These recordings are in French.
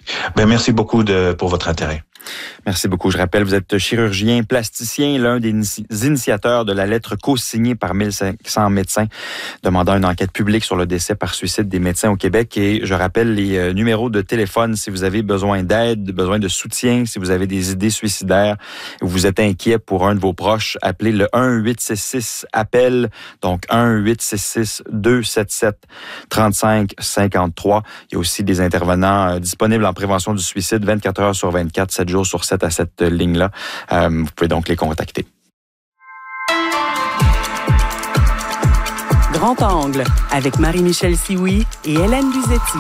Ben, merci beaucoup pour votre intérêt. Merci beaucoup. Je rappelle, vous êtes chirurgien plasticien, l'un des initiateurs de la lettre co-signée par 1500 médecins demandant une enquête publique sur le décès par suicide des médecins au Québec. Et je rappelle les numéros de téléphone si vous avez besoin d'aide, besoin de soutien, si vous avez des idées suicidaires, ou vous êtes inquiet pour un de vos proches, appelez le 1-866-APPEL, donc 1-866-277-3553. Il y a aussi des intervenants disponibles en prévention du suicide 24 heures sur 24, 7 jours sur 7 à cette ligne-là. Vous pouvez donc les contacter. Grand Angle avec Marie-Michel Sioui et Hélène Luzetti.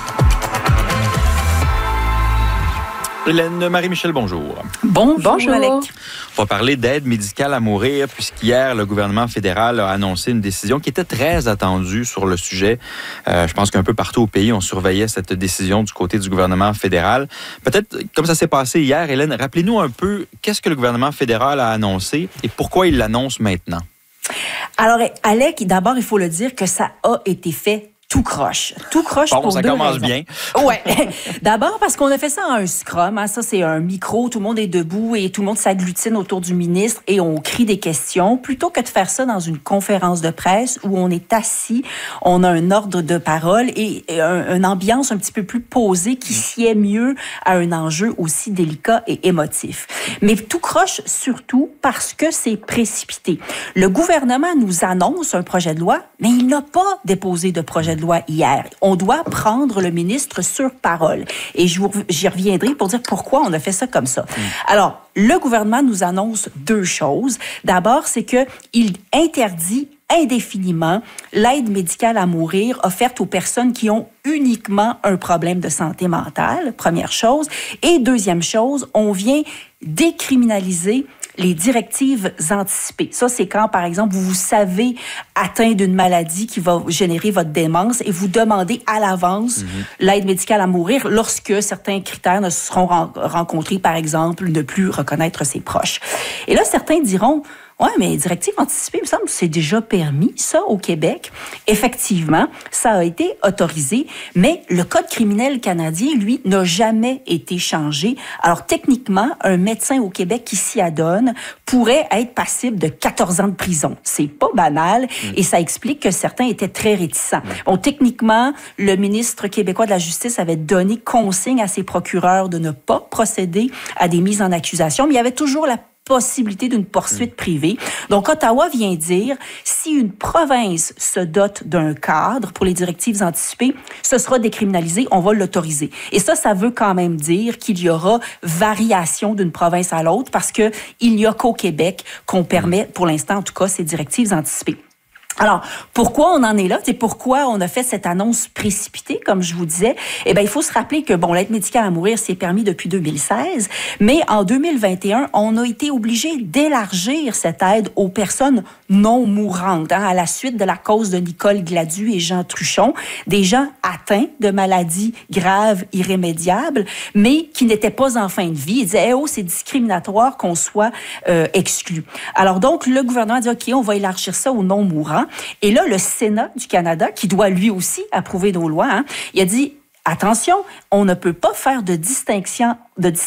Hélène, Marie-Michel, bonjour. Bonjour, Alec. On va parler d'aide médicale à mourir, puisqu'hier, le gouvernement fédéral a annoncé une décision qui était très attendue sur le sujet. Je pense qu'un peu partout au pays, on surveillait cette décision du côté du gouvernement fédéral. Peut-être, comme ça s'est passé hier, Hélène, rappelez-nous un peu qu'est-ce que le gouvernement fédéral a annoncé et pourquoi il l'annonce maintenant. Alors, Alec, d'abord, il faut le dire que ça a été fait tout croche. Tout croche bon, pour ça deux commence raisons. bien. Ouais. D'abord parce qu'on a fait ça en un scrum. Hein. Ça, c'est un micro. Tout le monde est debout et tout le monde s'agglutine autour du ministre et on crie des questions. Plutôt que de faire ça dans une conférence de presse où on est assis, on a un ordre de parole et une ambiance un petit peu plus posée qui sied mieux à un enjeu aussi délicat et émotif. Mais tout croche surtout parce que c'est précipité. Le gouvernement nous annonce un projet de loi, mais il n'a pas déposé de projet de loi hier. On doit prendre le ministre sur parole. Et j'y reviendrai pour dire pourquoi on a fait ça comme ça. Alors, le gouvernement nous annonce deux choses. D'abord, c'est qu'il interdit indéfiniment l'aide médicale à mourir offerte aux personnes qui ont uniquement un problème de santé mentale, première chose. Et deuxième chose, on vient décriminaliser les directives anticipées. Ça, c'est quand, par exemple, vous savez atteint d'une maladie qui va générer votre démence et vous demandez à l'avance l'aide médicale à mourir lorsque certains critères ne seront rencontrés, par exemple, ne plus reconnaître ses proches. Et là, certains diront, ouais, mais directive anticipée, il me semble que c'est déjà permis, ça, au Québec. Effectivement, ça a été autorisé, mais le Code criminel canadien, lui, n'a jamais été changé. Alors, techniquement, un médecin au Québec qui s'y adonne pourrait être passible de 14 ans de prison. C'est pas banal et ça explique que certains étaient très réticents. Bon, techniquement, le ministre québécois de la Justice avait donné consigne à ses procureurs de ne pas procéder à des mises en accusation, mais il y avait toujours la possibilité d'une poursuite privée. Donc, Ottawa vient dire, si une province se dote d'un cadre pour les directives anticipées, ce sera décriminalisé, on va l'autoriser. Et ça veut quand même dire qu'il y aura variation d'une province à l'autre parce qu'il n'y a qu'au Québec qu'on permet, pour l'instant en tout cas, ces directives anticipées. Alors, pourquoi on en est là? C'est pourquoi on a fait cette annonce précipitée, comme je vous disais. Eh bien, il faut se rappeler que, bon, l'aide médicale à mourir, c'est permis depuis 2016, mais en 2021, on a été obligé d'élargir cette aide aux personnes non mourantes, hein, à la suite de la cause de Nicole Gladu et Jean Truchon, des gens atteints de maladies graves, irrémédiables, mais qui n'étaient pas en fin de vie. Ils disaient, c'est discriminatoire qu'on soit exclu. Alors donc, le gouvernement a dit, OK, on va élargir ça aux non mourants. Et là, le Sénat du Canada, qui doit lui aussi approuver nos lois, hein, il a dit, attention, on ne peut pas faire de distinction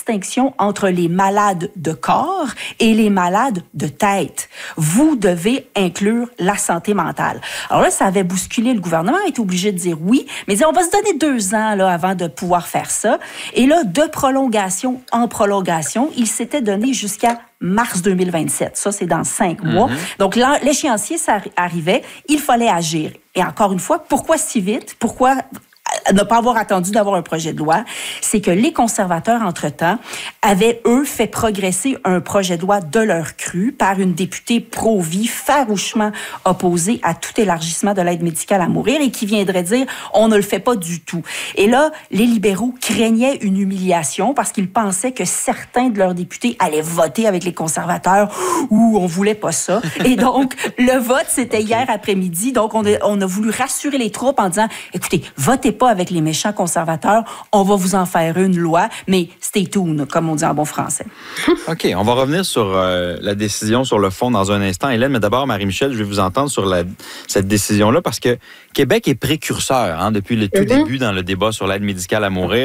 entre les malades de corps et les malades de tête. Vous devez inclure la santé mentale. Alors là, ça avait bousculé le gouvernement, il était obligé de dire oui, mais il dit, on va se donner 2 ans là, avant de pouvoir faire ça. Et là, de prolongation en prolongation, il s'était donné jusqu'à mars 2027. Ça, c'est dans 5 mois. Donc, là, l'échéancier, ça arrivait. Il fallait agir. Et encore une fois, pourquoi si vite? Pourquoi ne pas avoir attendu d'avoir un projet de loi? C'est que les conservateurs, entre-temps, avaient, eux, fait progresser un projet de loi de leur cru par une députée pro-vie farouchement opposée à tout élargissement de l'aide médicale à mourir et qui viendrait dire « on ne le fait pas du tout ». Et là, les libéraux craignaient une humiliation parce qu'ils pensaient que certains de leurs députés allaient voter avec les conservateurs ou on voulait pas ça. Et donc, le vote, c'était hier après-midi. Donc, on a voulu rassurer les troupes en disant « écoutez, votez pas avec les méchants conservateurs, on va vous en faire une loi, mais stay tuned, comme on dit en bon français. » OK, on va revenir sur la décision sur le fond dans un instant, Hélène, mais d'abord, Marie-Michel, je vais vous entendre sur cette décision-là, parce que Québec est précurseur depuis le tout début dans le débat sur l'aide médicale à mourir.